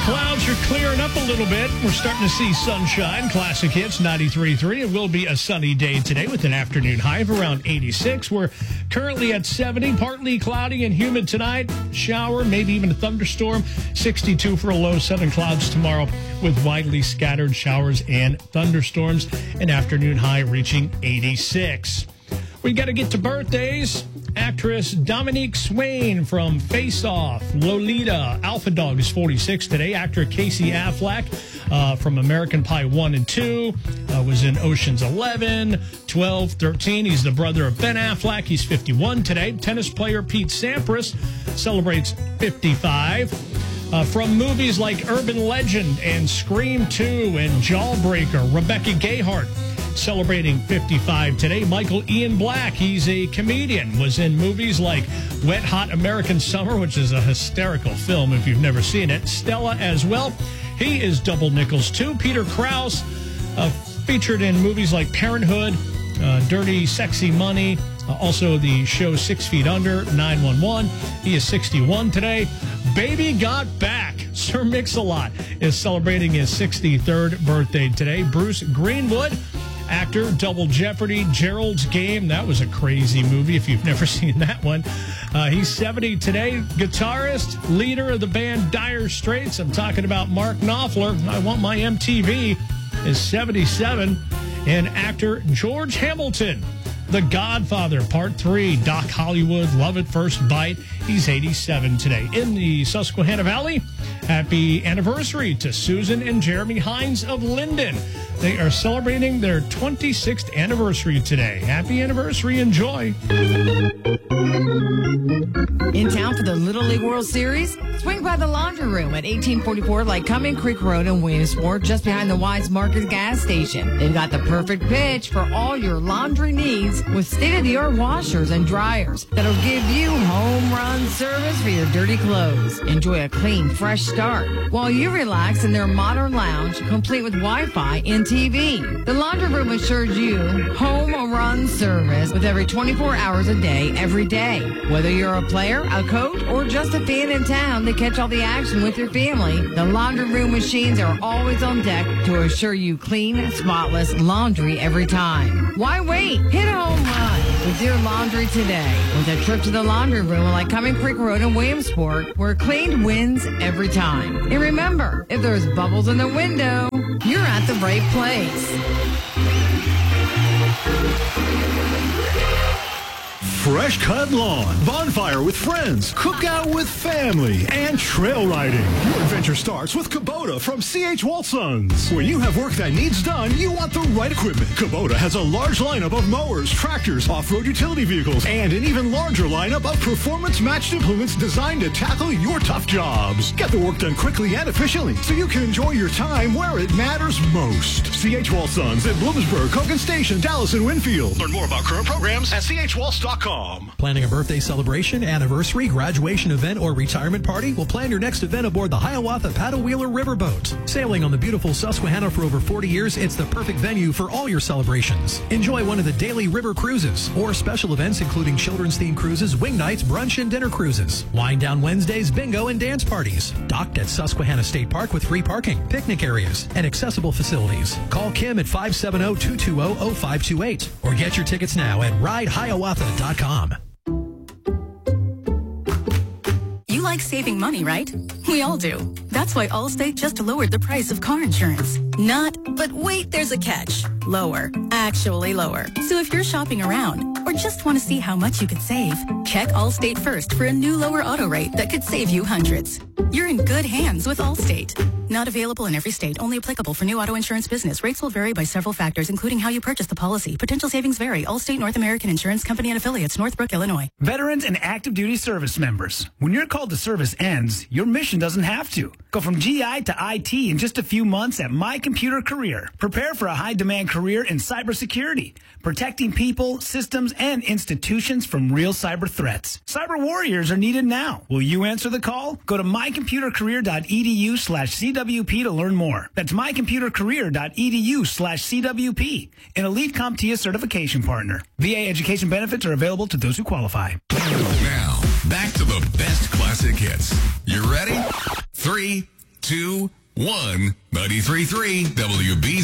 Clouds are clearing up a little bit. We're starting to see sunshine. Classic Hits 93.3. It will be a sunny day today with an afternoon high of around 86. We're currently at 70, partly cloudy and humid tonight. Shower, maybe even a thunderstorm. 62 for a low. Southern clouds tomorrow with widely scattered showers and thunderstorms. An afternoon high reaching 86. We got to get to birthdays. Actress Dominique Swain from Face Off, Lolita, Alpha Dog is 46 today. Actor Casey Affleck from American Pie 1 and 2 was in Ocean's 11, 12, 13. He's the brother of Ben Affleck. He's 51 today. Tennis player Pete Sampras celebrates 55. From movies like Urban Legend and Scream 2 and Jawbreaker, Rebecca Gayheart celebrating 55 today. Michael Ian Black, he's a comedian, was in movies like Wet Hot American Summer, which is a hysterical film if you've never seen it. Stella as well. He is double nickels too. Peter Krause, featured in movies like Parenthood, Dirty Sexy Money, also the show 6 Feet Under, 911. He is 61 today. Baby Got Back. Sir Mix-a-Lot is celebrating his 63rd birthday today. Bruce Greenwood, actor, Double Jeopardy, Gerald's Game. That was a crazy movie if you've never seen that one. He's 70 today. Guitarist, leader of the band Dire Straits. I'm talking about Mark Knopfler. I Want My MTV is 77. And actor George Hamilton, The Godfather, Part 3, Doc Hollywood, Love at First Bite. He's 87 today. In the Susquehanna Valley, happy anniversary to Susan and Jeremy Hines of Linden. They are celebrating their 26th anniversary today. Happy anniversary. Enjoy. In town for the Little League World Series? Swing by the Laundry Room at 1844 Lycoming Creek Road in Williamsport, just behind the Wise Market gas station. They've got the perfect pitch for all your laundry needs with state-of-the-art washers and dryers that'll give you home run service for your dirty clothes. Enjoy a clean, fresh start while you relax in their modern lounge, complete with Wi-Fi and TV. The Laundry Room assures you home run service with every 24 hours a day, every day. Whether you're a player, a coach, or just a fan in town to catch all the action with your family, the Laundry Room machines are always on deck to assure you clean, spotless laundry every time. Why wait? Hit a home run with your laundry today with a trip to the Laundry Room at Lycoming Creek Road in Williamsport, where clean wins every time. And remember, if there's bubbles in the window, you're at the right place. Fresh cut lawn, bonfire with friends, cookout with family, and trail riding. Your adventure starts with Kubota from C.H. Waltons. When you have work that needs done, you want the right equipment. Kubota has a large lineup of mowers, tractors, off-road utility vehicles, and an even larger lineup of performance-matched implements designed to tackle your tough jobs. Get the work done quickly and efficiently so you can enjoy your time where it matters most. C.H. Waltons at Bloomsburg, Hogan Station, Dallas, and Winfield. Learn more about current programs at chwaltz.com. Planning a birthday celebration, anniversary, graduation event, or retirement party? Well, plan your next event aboard the Hiawatha Paddle Wheeler Riverboat. Sailing on the beautiful Susquehanna for over 40 years, it's the perfect venue for all your celebrations. Enjoy one of the daily river cruises or special events including children's themed cruises, wing nights, brunch, and dinner cruises. Wind down Wednesdays, bingo, and dance parties. Docked at Susquehanna State Park with free parking, picnic areas, and accessible facilities. Call Kim at 570-220-0528 or get your tickets now at ridehiawatha.com. You like saving money, right? We all do. That's why Allstate just lowered the price of car insurance. Not, but wait, there's a catch. Lower. Actually lower. So if you're shopping around or just want to see how much you could save, check Allstate first for a new lower auto rate that could save you hundreds. You're in good hands with Allstate. Not available in every state. Only applicable for new auto insurance business. Rates will vary by several factors, including how you purchase the policy. Potential savings vary. Allstate North American Insurance Company and Affiliates, Northbrook, Illinois. Veterans and active duty service members. When your call to service ends, your mission doesn't have to. Go from GI to IT in just a few months at My Computer Career. Prepare for a high-demand career in cybersecurity, protecting people, systems, and institutions from real cyber threats. Cyber warriors are needed now. Will you answer the call? Go to mycomputercareer.edu/CWP to learn more. That's mycomputercareer.edu/CWP, an elite CompTIA certification partner. VA education benefits are available to those who qualify. Now, back to the best classic hits. You ready? 3, 2, 1, 93.3 WBZ.